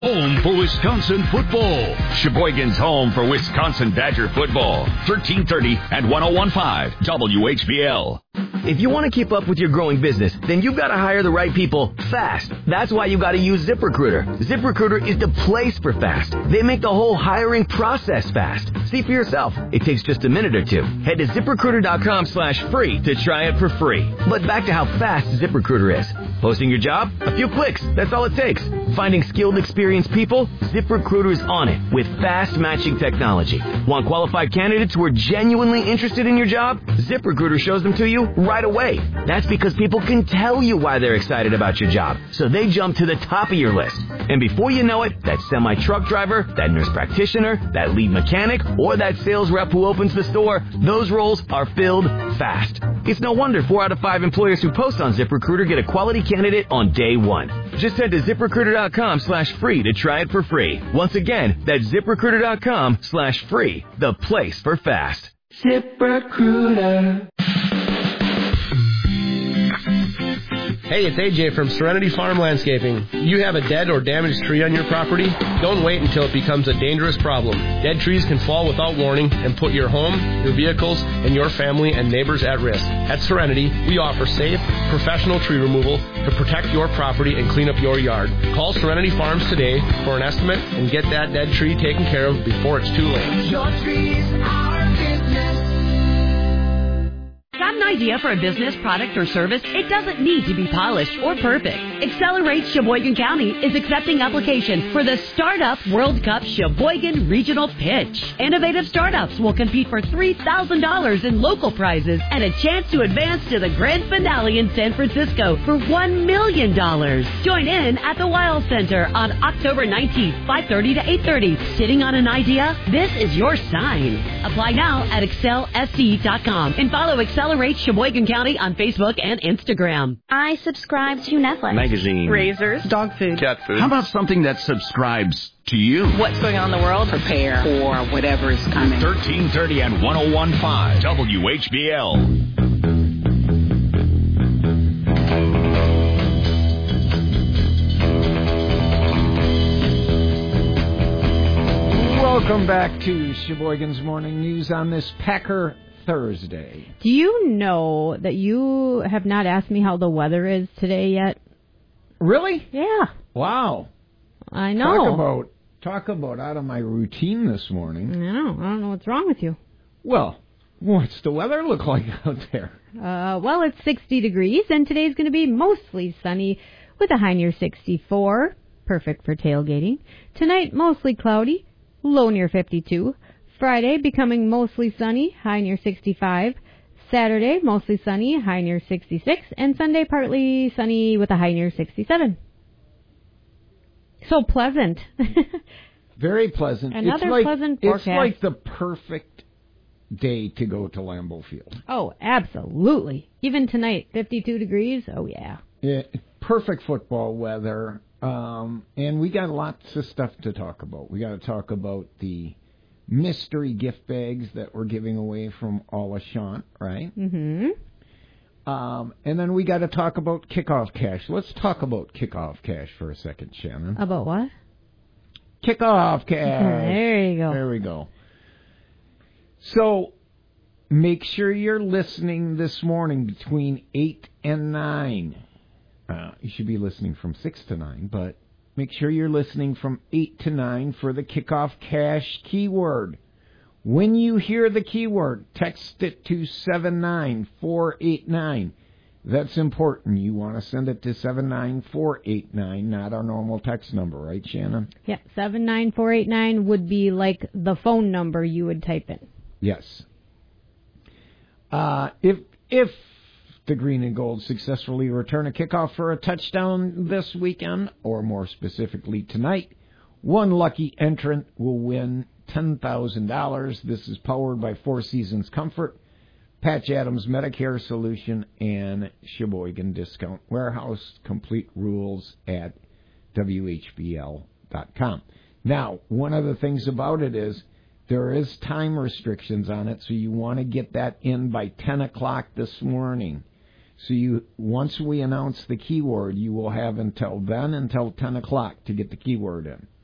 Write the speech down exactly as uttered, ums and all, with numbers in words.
Home for Wisconsin football. Sheboygan's home for Wisconsin Badger football. thirteen thirty and one oh one point five W H B L. If you want to keep up with your growing business, then you've got to hire the right people fast. That's why you got to use ZipRecruiter. ZipRecruiter is the place for fast. They make the whole hiring process fast. See for yourself. It takes just a minute or two. Head to ZipRecruiter.com slash free to try it for free. But back to how fast ZipRecruiter is. Posting your job? A few clicks. That's all it takes. Finding skilled, experienced people? ZipRecruiter is on it with fast matching technology. Want qualified candidates who are genuinely interested in your job? ZipRecruiter shows them to you right away. That's because people can tell you why they're excited about your job, so they jump to the top of your list. And before you know it, that semi-truck driver, that nurse practitioner, that lead mechanic, or that sales rep who opens the store, those roles are filled fast. It's no wonder four out of five employers who post on ZipRecruiter get a quality candidate on day one. Just head to ZipRecruiter.com slash free to try it for free. Once again, that's ZipRecruiter.com slash free, the place for fast. ZipRecruiter. Hey, it's A J from Serenity Farm Landscaping. You have a dead or damaged tree on your property? Don't wait until it becomes a dangerous problem. Dead trees can fall without warning and put your home, your vehicles, and your family and neighbors at risk. At Serenity, we offer safe, professional tree removal to protect your property and clean up your yard. Call Serenity Farms today for an estimate and get that dead tree taken care of before it's too late. Your trees are business. Got an idea for a business, product, or service? It doesn't need to be polished or perfect. Accelerate Sheboygan County is accepting applications for the Startup World Cup Sheboygan Regional Pitch. Innovative startups will compete for three thousand dollars in local prizes and a chance to advance to the grand finale in San Francisco for one million dollars. Join in at the Wild Center on October nineteenth, five thirty to eight thirty. Sitting on an idea? This is your sign. Apply now at excel s c dot com and follow Accelerate Sheboygan County on Facebook and Instagram. I subscribe to Netflix. Magazine. Razors. Dog food. Cat food. How about something that subscribes to you? What's going on in the world? Prepare for whatever is coming. thirteen thirty and one oh one point five W H B L. Welcome back to Sheboygan's Morning News on this Packer Thursday. Do you know that you have not asked me how the weather is today yet? Really? Yeah. Wow. I know. Talk about talk about out of my routine this morning. I know. I don't know what's wrong with you. Well, what's the weather look like out there? Uh, well, it's sixty degrees, and today's going to be mostly sunny with a high near sixty-four. Perfect for tailgating. Tonight, mostly cloudy, low near fifty-two. Friday, becoming mostly sunny, high near sixty-five. Saturday, mostly sunny, high near sixty-six. And Sunday, partly sunny with a high near sixty-seven. So pleasant. Very pleasant. Another it's like, pleasant forecast. It's like the perfect day to go to Lambeau Field. Oh, absolutely. Even tonight, fifty-two degrees. Oh, yeah. Yeah, perfect football weather. Um, and we got lots of stuff to talk about. We got to talk about the mystery gift bags that we're giving away from Alashant, right? Mm-hmm. Um, and then we got to talk about kickoff cash. Let's talk about kickoff cash for a second, Shannon. About what? Kickoff cash. There you go. There we go. So make sure you're listening this morning between eight and nine. Uh, you should be listening from six to nine, but make sure you're listening from eight to nine for the kickoff cash keyword. When you hear the keyword, text it to seven nine four eight nine. That's important. You want to send it to seven nine four eight nine, not our normal text number, right, Shannon? Yeah, seven nine four eight nine would be like the phone number you would type in. Yes. Uh, if if the Green and Gold successfully return a kickoff for a touchdown this weekend, or more specifically tonight, one lucky entrant will win ten thousand dollars. This is powered by Four Seasons Comfort, Patch Adams Medicare Solution, and Sheboygan Discount Warehouse. Complete rules at W H B L dot com. Now, one of the things about it is there is time restrictions on it, so you want to get that in by ten o'clock this morning. So you once we announce the keyword, you will have until then, until ten o'clock, to get the keyword in.